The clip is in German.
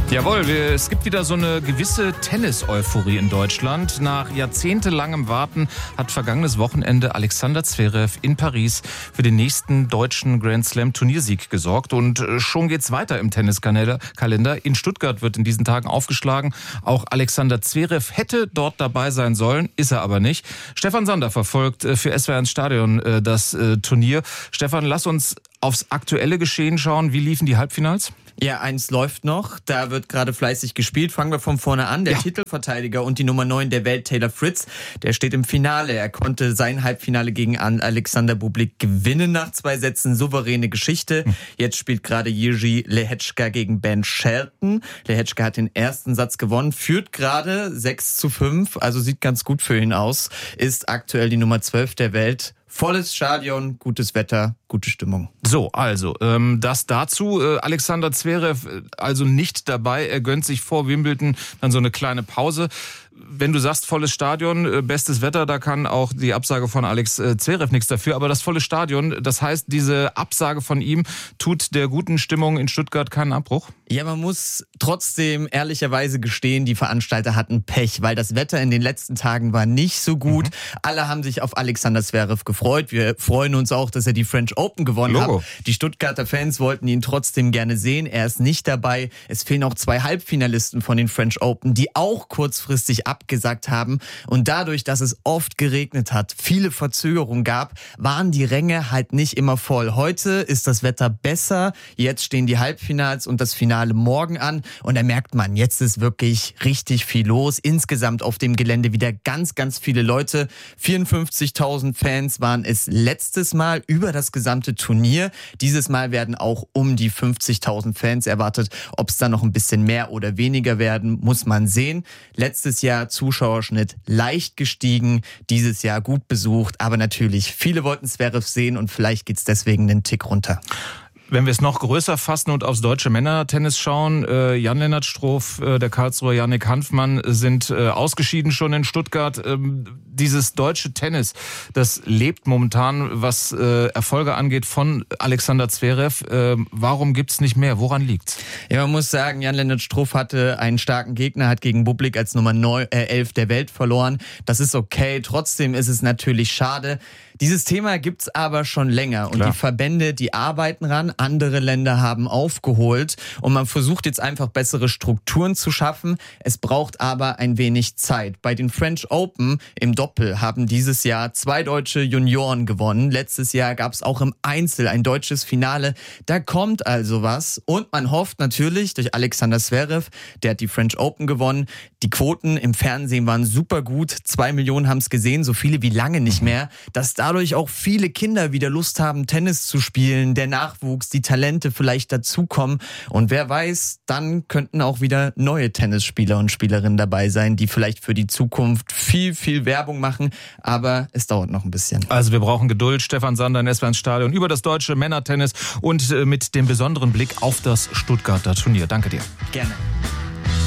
Jawohl, es gibt wieder so eine gewisse Tennis-Euphorie in Deutschland. Nach jahrzehntelangem Warten hat vergangenes Wochenende Alexander Zverev in Paris für den nächsten deutschen Grand Slam Turniersieg gesorgt. Und schon geht's weiter im Tenniskalender. In Stuttgart wird in diesen Tagen aufgeschlagen. Auch Alexander Zverev hätte dort dabei sein sollen, ist er aber nicht. Stefan Sander verfolgt für SWR ins Stadion das Turnier. Stefan, lass uns aufs aktuelle Geschehen schauen. Wie liefen die Halbfinals? Ja, eins läuft noch. Da wird gerade fleißig gespielt. Fangen wir von vorne an. Der Titelverteidiger und die Nummer 9 der Welt, Taylor Fritz, der steht im Finale. Er konnte sein Halbfinale gegen Alexander Bublik gewinnen nach 2 Sätzen. Souveräne Geschichte. Jetzt spielt gerade Jiří Lehečka gegen Ben Shelton. Lehečka hat den ersten Satz gewonnen, führt gerade 6-5, also sieht ganz gut für ihn aus. Ist aktuell die Nummer 12 der Welt. Volles Stadion, gutes Wetter, gute Stimmung. So, also, das dazu. Alexander Zverev also nicht dabei. Er gönnt sich vor Wimbledon dann so eine kleine Pause. Wenn du sagst, volles Stadion, bestes Wetter, da kann auch die Absage von Alex Zverev nichts dafür. Aber das volle Stadion, das heißt, diese Absage von ihm tut der guten Stimmung in Stuttgart keinen Abbruch? Ja, man muss trotzdem ehrlicherweise gestehen, die Veranstalter hatten Pech, weil das Wetter in den letzten Tagen war nicht so gut. Alle haben sich auf Alexander Zverev gefreut. Wir freuen uns auch, dass er die French Open gewonnen hat. Die Stuttgarter Fans wollten ihn trotzdem gerne sehen. Er ist nicht dabei. Es fehlen auch 2 Halbfinalisten von den French Open, die auch kurzfristig abgesagt haben. Und dadurch, dass es oft geregnet hat, viele Verzögerungen gab, waren die Ränge halt nicht immer voll. Heute ist das Wetter besser. Jetzt stehen die Halbfinals und das Finale morgen an. Und da merkt man, jetzt ist wirklich richtig viel los. Insgesamt auf dem Gelände wieder ganz, ganz viele Leute. 54.000 Fans waren es letztes Mal über das gesamte Turnier. Dieses Mal werden auch um die 50.000 Fans erwartet. Ob es dann noch ein bisschen mehr oder weniger werden, muss man sehen. Letztes Jahr Zuschauerschnitt leicht gestiegen, dieses Jahr gut besucht, aber natürlich, viele wollten Zverev sehen und vielleicht geht's deswegen einen Tick runter. Wenn wir es noch größer fassen und aufs deutsche Männertennis schauen, Jan-Lennart Struff, der Karlsruher Yannick Hanfmann sind ausgeschieden schon in Stuttgart. Dieses deutsche Tennis, das lebt momentan, was Erfolge angeht, von Alexander Zverev. Warum gibt's nicht mehr? Woran liegt's? Ja, man muss sagen, Jan-Lennart Struff hatte einen starken Gegner, hat gegen Bublik als Nummer 11 der Welt verloren. Das ist okay, trotzdem ist es natürlich schade. Dieses Thema gibt's aber schon länger und die Verbände, die arbeiten ran. Andere Länder haben aufgeholt und man versucht jetzt einfach bessere Strukturen zu schaffen. Es braucht aber ein wenig Zeit. Bei den French Open im Doppel haben dieses Jahr 2 deutsche Junioren gewonnen. Letztes Jahr gab es auch im Einzel ein deutsches Finale. Da kommt also was und man hofft natürlich durch Alexander Zverev, der hat die French Open gewonnen. Die Quoten im Fernsehen waren super gut. 2 Millionen haben es gesehen, so viele wie lange nicht mehr. Dass dadurch auch viele Kinder wieder Lust haben, Tennis zu spielen, der Nachwuchs, die Talente vielleicht dazukommen. Und wer weiß, dann könnten auch wieder neue Tennisspieler und Spielerinnen dabei sein, die vielleicht für die Zukunft viel, viel Werbung machen. Aber es dauert noch ein bisschen. Also wir brauchen Geduld. Stefan Sander in SWR ins Stadion über das deutsche Männertennis und mit dem besonderen Blick auf das Stuttgarter Turnier. Danke dir. Gerne.